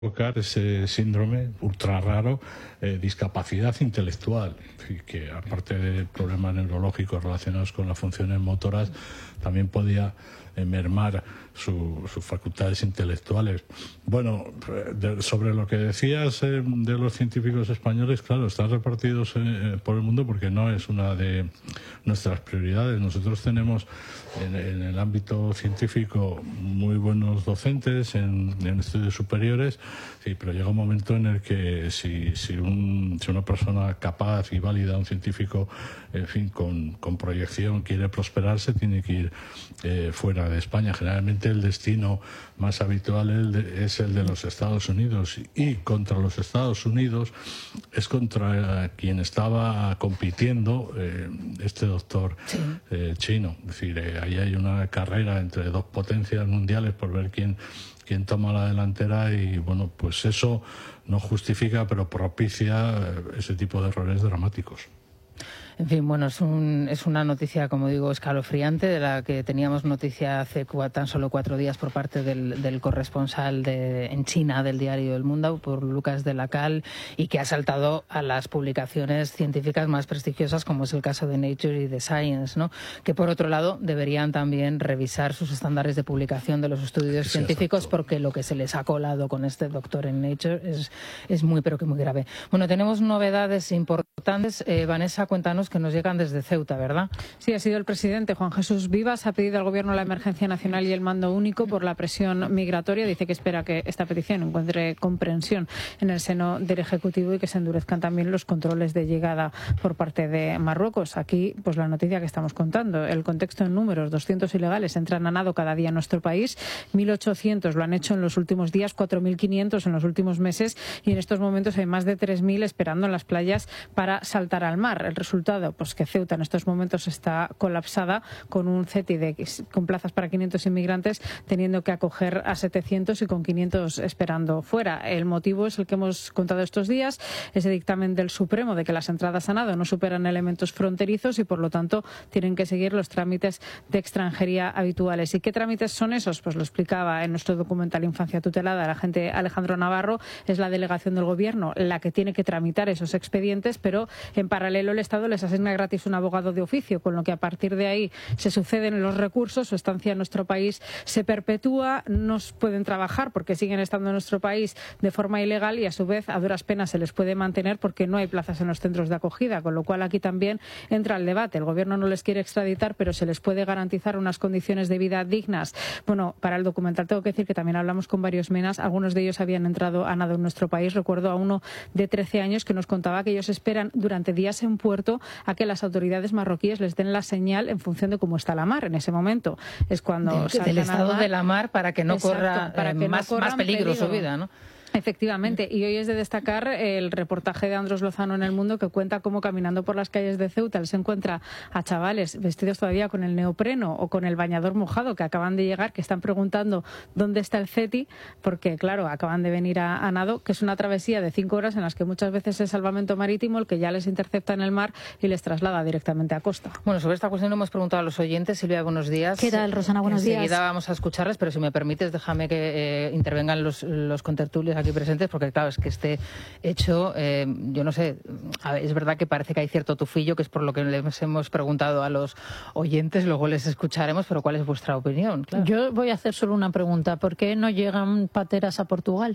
provocar ese síndrome ultra raro, discapacidad intelectual, que aparte de problemas neurológicos relacionados con las funciones motoras, también podía mermar sus facultades intelectuales. Bueno, sobre lo que decías de los científicos españoles, claro, están repartidos por el mundo porque no es una de nuestras prioridades. Nosotros tenemos en el ámbito científico muy buenos docentes en estudios superiores, sí, pero llega un momento en el que si una persona capaz y válida, un científico, en fin, con proyección, quiere prosperarse, tiene que ir fuera de España. Generalmente el destino más habitual es el de los Estados Unidos, y contra los Estados Unidos es contra quien estaba compitiendo este doctor chino. Es decir, ahí hay una carrera entre dos potencias mundiales por ver quién toma la delantera, y bueno, pues eso no justifica, pero propicia ese tipo de errores dramáticos. En fin, bueno, es una noticia, como digo, escalofriante, de la que teníamos noticia hace tan solo 4 días por parte del corresponsal en China del diario El Mundo, por Lucas de la Cal, y que ha saltado a las publicaciones científicas más prestigiosas, como es el caso de Nature y de Science, ¿no? Que por otro lado deberían también revisar sus estándares de publicación de los estudios científicos, porque lo que se les ha colado con este doctor en Nature es muy, pero que muy grave. Bueno, tenemos novedades importantes. Vanessa, cuéntanos, que nos llegan desde Ceuta, ¿verdad? Sí, ha sido el presidente Juan Jesús Vivas. Ha pedido al Gobierno la emergencia nacional y el mando único por la presión migratoria. Dice que espera que esta petición encuentre comprensión en el seno del Ejecutivo y que se endurezcan también los controles de llegada por parte de Marruecos. Aquí, pues la noticia que estamos contando. El contexto en números: 200 ilegales entran a nado cada día en nuestro país. 1.800 lo han hecho en los últimos días, 4.500 en los últimos meses, y en estos momentos hay más de 3.000 esperando en las playas para saltar al mar. El resultado, pues que Ceuta en estos momentos está colapsada, con un CETI con plazas para 500 inmigrantes, teniendo que acoger a 700 y con 500 esperando fuera. El motivo es el que hemos contado estos días, ese dictamen del Supremo de que las entradas a nado no superan elementos fronterizos y por lo tanto tienen que seguir los trámites de extranjería habituales. ¿Y qué trámites son esos? Pues lo explicaba en nuestro documental Infancia Tutelada el agente Alejandro Navarro. Es la delegación del Gobierno la que tiene que tramitar esos expedientes, pero en paralelo el Estado les asigna gratis un abogado de oficio, con lo que a partir de ahí se suceden los recursos, su estancia en nuestro país se perpetúa, no pueden trabajar porque siguen estando en nuestro país de forma ilegal, y a su vez a duras penas se les puede mantener porque no hay plazas en los centros de acogida, con lo cual aquí también entra el debate. El Gobierno no les quiere extraditar, pero se les puede garantizar unas condiciones de vida dignas. Bueno, para el documental tengo que decir que también hablamos con varios menas, algunos de ellos habían entrado a nado en nuestro país. Recuerdo a uno de 13 años que nos contaba que ellos esperan durante días en puerto a que las autoridades marroquíes les den la señal en función de cómo está la mar en ese momento. Es cuando del estado de la mar, para que no corra más peligro su vida, ¿no? Efectivamente, y hoy es de destacar el reportaje de Andros Lozano en El Mundo, que cuenta cómo caminando por las calles de Ceuta él se encuentra a chavales vestidos todavía con el neopreno o con el bañador mojado, que acaban de llegar, que están preguntando dónde está el CETI, porque claro, acaban de venir a nado, que es una travesía de 5 horas en las que muchas veces es salvamento marítimo el que ya les intercepta en el mar y les traslada directamente a costa. Bueno, sobre esta cuestión lo hemos preguntado a los oyentes. Silvia, buenos días. ¿Qué tal, Rosana? Buenos días. Enseguida vamos a escucharles, pero si me permites, déjame que intervengan los contertulios aquí presentes, porque claro, es que este hecho, yo no sé, es verdad que parece que hay cierto tufillo, que es por lo que les hemos preguntado a los oyentes, luego les escucharemos, pero ¿cuál es vuestra opinión? Claro. Yo voy a hacer solo una pregunta: ¿por qué no llegan pateras a Portugal?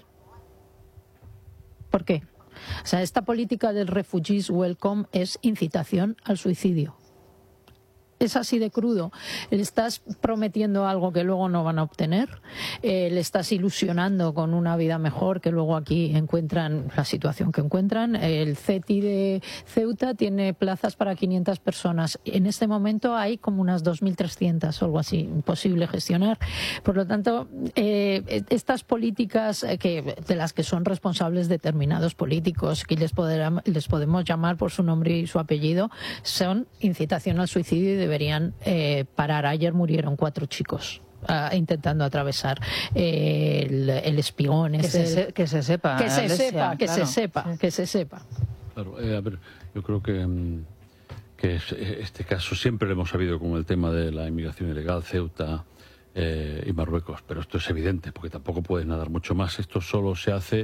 ¿Por qué? O sea, esta política del refugees welcome es incitación al suicidio. Es así de crudo. Le estás prometiendo algo que luego no van a obtener, le estás ilusionando con una vida mejor, que luego aquí encuentran la situación que encuentran. El CETI de Ceuta tiene plazas para 500 personas. En este momento hay como unas 2.300 o algo así, imposible gestionar. Por lo tanto, estas políticas de las que son responsables determinados políticos, que les podemos llamar por su nombre y su apellido, son incitación al suicidio y deberían parar. Ayer murieron 4 chicos intentando atravesar el espigón. Que se sepa. Que se sepa. Claro, a ver, yo creo que este caso siempre lo hemos sabido con el tema de la inmigración ilegal. Ceuta y Marruecos. Pero esto es evidente, porque tampoco pueden nadar mucho más. Esto solo se hace